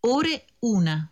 ore 1.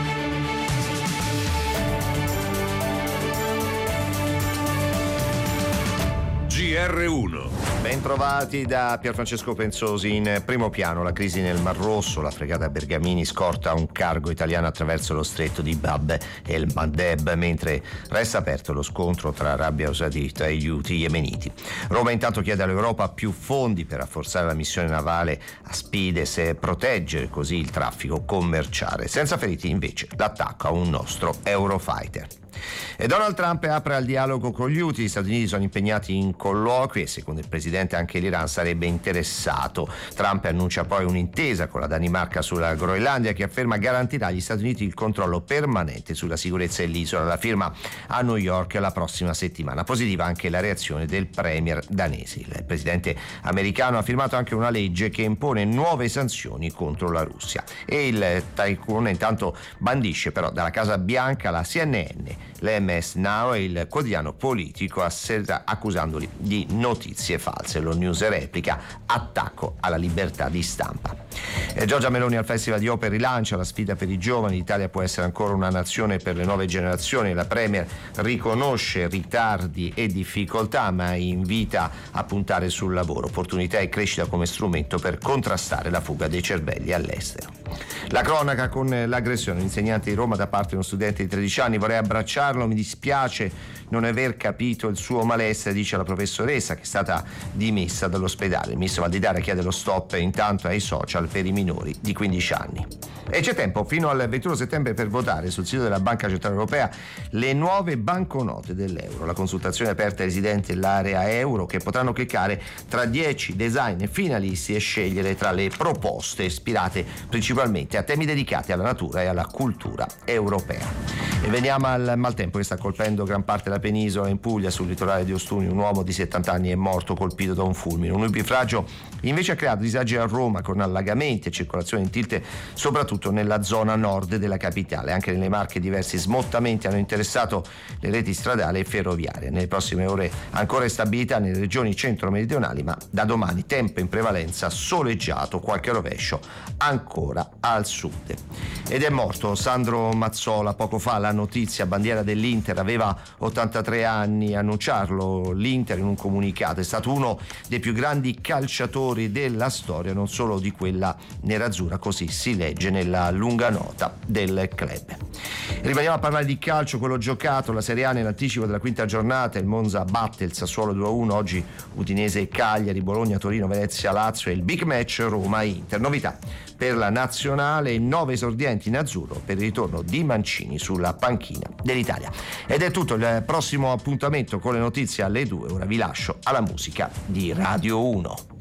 GR1. Bentrovati da Pierfrancesco Pensosi. In primo piano la crisi nel Mar Rosso. La fregata Bergamini scorta un cargo italiano attraverso lo stretto di Bab el Mandeb, mentre resta aperto lo scontro tra Arabia Saudita e gli Houthi yemeniti. Roma intanto chiede all'Europa più fondi per rafforzare la missione navale Aspides e proteggere così il traffico commerciale. Senza feriti invece l'attacco a un nostro Eurofighter. E Donald Trump apre al dialogo con gli Houthi. Gli Stati Uniti sono impegnati in colloqui e secondo il presidente anche l'Iran sarebbe interessato. Trump annuncia poi un'intesa con la Danimarca sulla Groenlandia che afferma garantirà agli Stati Uniti il controllo permanente sulla sicurezza dell'isola. La firma a New York la prossima settimana. Positiva anche la reazione del premier danese. Il presidente americano ha firmato anche una legge che impone nuove sanzioni contro la Russia. E il tycoon intanto bandisce però dalla Casa Bianca la CNN, l'MS Now e il quotidiano politico accusandoli di notizie false. Lo News replica: attacco alla libertà di stampa. E Giorgia Meloni al Festival di Open rilancia la sfida per i giovani. L'Italia può essere ancora una nazione per le nuove generazioni. La Premier riconosce ritardi e difficoltà ma invita a puntare sul lavoro, opportunità e crescita come strumento per contrastare la fuga dei cervelli all'estero. La cronaca con l'aggressione all'insegnante di Roma da parte di uno studente di 13 anni. Vorrei abbracciarlo, mi dispiace non aver capito il suo malessere, dice la professoressa che è stata dimessa dall'ospedale. Il ministro Valditara chiede lo stop intanto ai social per i minori di 15 anni. E c'è tempo fino al 21 settembre per votare sul sito della Banca Centrale Europea le nuove banconote dell'euro. La consultazione è aperta ai residenti dell'area euro che potranno cliccare tra 10 design finalisti e scegliere tra le proposte ispirate principalmente a temi dedicati alla natura e alla cultura europea. E veniamo al maltempo che sta colpendo gran parte della penisola. In Puglia, sul litorale di Ostuni, un uomo di 70 anni è morto colpito da un fulmine. Un nubifragio invece ha creato disagi a Roma con allagamenti e circolazione in tilte soprattutto nella zona nord della capitale. Anche nelle Marche diversi smottamenti hanno interessato le reti stradali e ferroviarie. Nelle prossime ore ancora instabilità nelle regioni centro-meridionali, ma da domani tempo in prevalenza soleggiato, qualche rovescio ancora al sud. Ed è morto Sandro Mazzola poco fa. La notizia: bandiera dell'Inter, aveva 83 anni. A annunciarlo l'Inter in un comunicato: è stato uno dei più grandi calciatori della storia, non solo di quella nerazzurra, così si legge nella lunga nota del club. Rimaniamo a parlare di calcio, quello giocato, la Serie A nell'anticipo della quinta giornata. Il Monza batte il Sassuolo 2-1, oggi Udinese e Cagliari, Bologna, Torino, Venezia, Lazio e il big match Roma-Inter. Novità per la nazionale: 9 esordienti in azzurro per il ritorno di Mancini sulla panchina dell'Italia. Ed è tutto. Il prossimo appuntamento con le notizie alle 2. Ora vi lascio alla musica di Radio 1.